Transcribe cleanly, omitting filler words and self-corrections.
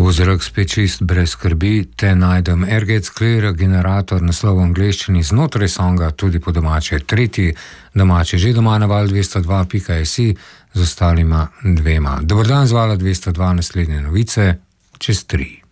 Ko bo zrak spet čist brez skrbi, te najdem Airgates Clear generator naslov v angleščini znotraj songa, tudi po domače. Tretji domači, že doma na val 202.si z ostalima dvema. Dobar dan z vala 202, naslednje novice čez 3.